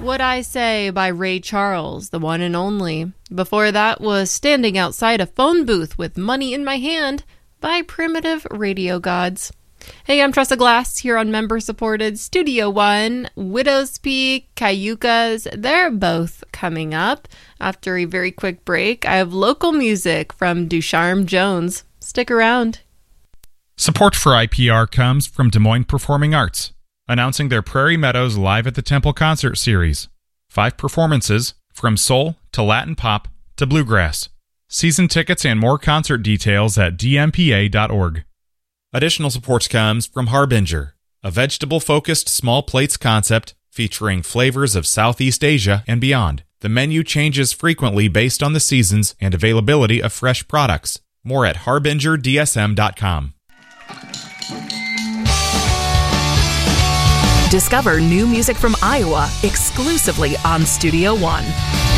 What I Say by Ray Charles, the one and only. Before that was Standing Outside a Phone Booth with Money in My Hand by Primitive Radio Gods. Hey, I'm Tressa Glass here on member-supported Studio One. Widow's Peak, Cayucas, they're both coming up. After a very quick break, I have local music from Ducharme Jones. Stick around. Support for IPR comes from Des Moines Performing Arts, announcing their Prairie Meadows Live at the Temple concert series. 5 performances, from soul to Latin pop to bluegrass. Season tickets and more concert details at dmpa.org. Additional support comes from Harbinger, a vegetable-focused small plates concept featuring flavors of Southeast Asia and beyond. The menu changes frequently based on the seasons and availability of fresh products. More at harbingerdsm.com. Discover new music from Iowa exclusively on Studio One.